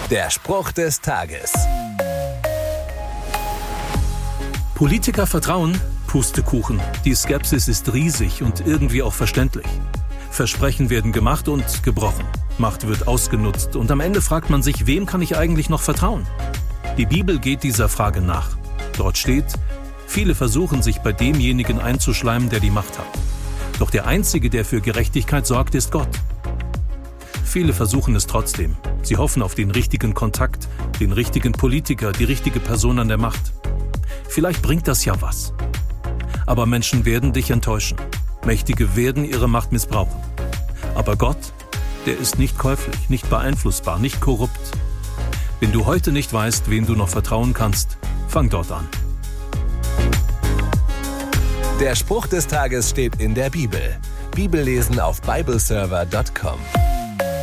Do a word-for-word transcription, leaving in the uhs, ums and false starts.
Der Spruch des Tages. Politiker vertrauen? Pustekuchen. Die Skepsis ist riesig und irgendwie auch verständlich. Versprechen werden gemacht und gebrochen. Macht wird ausgenutzt und am Ende fragt man sich, wem kann ich eigentlich noch vertrauen? Die Bibel geht dieser Frage nach. Dort steht, viele versuchen sich bei demjenigen einzuschleimen, der die Macht hat. Doch der Einzige, der für Gerechtigkeit sorgt, ist Gott. Viele versuchen es trotzdem. Sie hoffen auf den richtigen Kontakt, den richtigen Politiker, die richtige Person an der Macht. Vielleicht bringt das ja was. Aber Menschen werden dich enttäuschen. Mächtige werden ihre Macht missbrauchen. Aber Gott, der ist nicht käuflich, nicht beeinflussbar, nicht korrupt. Wenn du heute nicht weißt, wem du noch vertrauen kannst, fang dort an. Der Spruch des Tages steht in der Bibel. Bibellesen auf bibleserver punkt com.